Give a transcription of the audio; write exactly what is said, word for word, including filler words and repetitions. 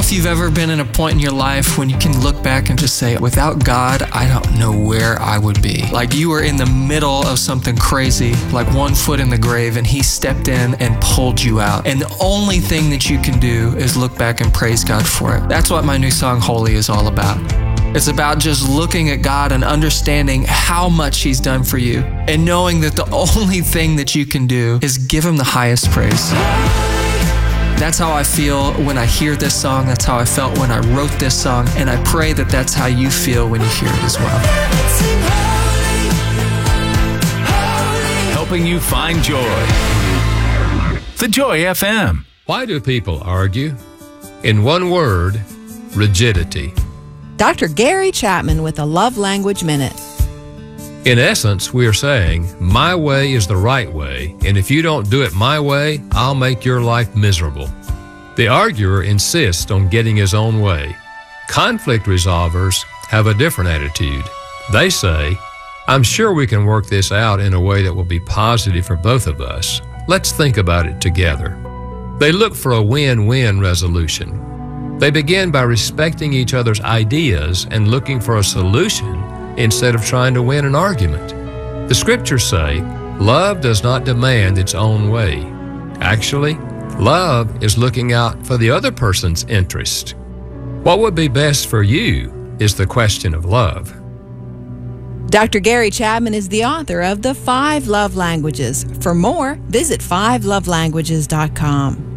if you've ever been in a point in your life when you can look back and just say, without God, I don't know where I would be. Like you were in the middle of something crazy, like one foot in the grave, and He stepped in and pulled you out. And the only thing that you can do is look back and praise God for it. That's what my new song, Holy, is all about. It's about just looking at God and understanding how much He's done for you and knowing that the only thing that you can do is give Him the highest praise. That's how I feel when I hear this song. That's how I felt when I wrote this song. And I pray that that's how you feel when you hear it as well. Helping you find joy. The Joy F M. Why do people argue? In one word, rigidity. Doctor Gary Chapman with a Love Language Minute. In essence, we are saying, my way is the right way, and if you don't do it my way, I'll make your life miserable. The arguer insists on getting his own way. Conflict resolvers have a different attitude. They say, I'm sure we can work this out in a way that will be positive for both of us. Let's think about it together. They look for a win-win resolution. They begin by respecting each other's ideas and looking for a solution instead of trying to win an argument. The scriptures say, love does not demand its own way. Actually, love is looking out for the other person's interest. What would be best for you is the question of love. Doctor Gary Chapman is the author of The Five Love Languages. For more, visit five love languages dot com.